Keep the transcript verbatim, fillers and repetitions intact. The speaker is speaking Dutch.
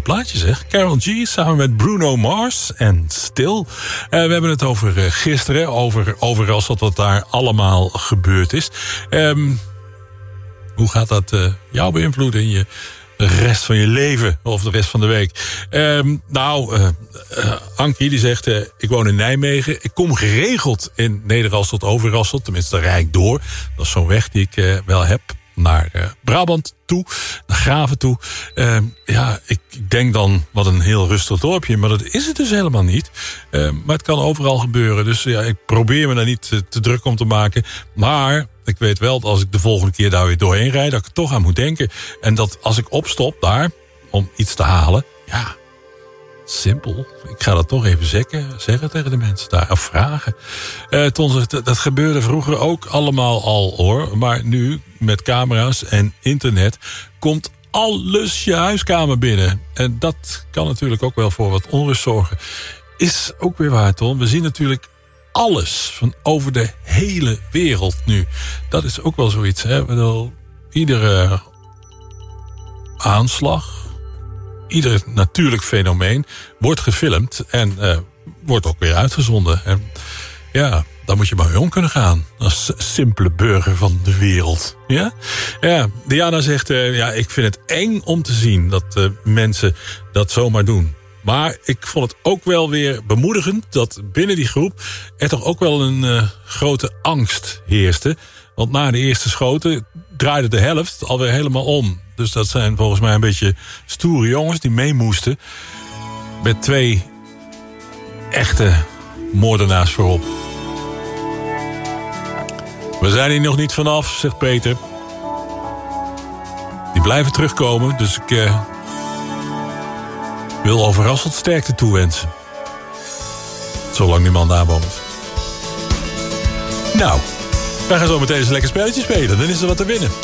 plaatje zeg. Karol G samen met Bruno Mars en Still. Uh, we hebben het over uh, gisteren, over overrassend wat daar allemaal gebeurd is. Um, hoe gaat dat uh, jou beïnvloeden in je de rest van je leven of de rest van de week? Um, nou, uh, uh, Ankie die zegt, uh, ik woon in Nijmegen. Ik kom geregeld in Nederasselt, Overasselt. Tenminste, daar rijd ik door. Dat is zo'n weg die ik uh, wel heb. Naar uh, Brabant toe, naar Graven toe. Uh, ja, ik denk dan, wat een heel rustig dorpje. Maar dat is het dus helemaal niet. Uh, maar het kan overal gebeuren. Dus ja, ik probeer me daar niet te, te druk om te maken. Maar ik weet wel dat als ik de volgende keer daar weer doorheen rijd, dat ik er toch aan moet denken. En dat als ik opstop daar, om iets te halen, ja, simpel. Ik ga dat toch even zeggen, zeggen tegen de mensen daar. Of vragen. Uh, Ton zegt, dat gebeurde vroeger ook allemaal al hoor. Maar nu, met camera's en internet, komt alles je huiskamer binnen. En dat kan natuurlijk ook wel voor wat onrust zorgen. Is ook weer waar, Ton. We zien natuurlijk alles van over de hele wereld nu. Dat is ook wel zoiets, hè. Ik bedoel, iedere aanslag, ieder natuurlijk fenomeen wordt gefilmd en uh, wordt ook weer uitgezonden. En ja, daar moet je maar mee om kunnen gaan. Als simpele burger van de wereld. Ja, ja. Diana zegt, uh, ja, ik vind het eng om te zien dat uh, mensen dat zomaar doen. Maar ik vond het ook wel weer bemoedigend dat binnen die groep er toch ook wel een uh, grote angst heerste. Want na de eerste schoten draaide de helft alweer helemaal om. Dus dat zijn volgens mij een beetje stoere jongens die mee moesten. Met twee echte moordenaars voorop. We zijn hier nog niet vanaf, zegt Peter. Die blijven terugkomen, dus ik uh, wil Overasselt sterkte toewensen. Zolang die man daar woont. Nou, wij gaan zo meteen eens een lekker spelletje spelen. Dan is er wat te winnen.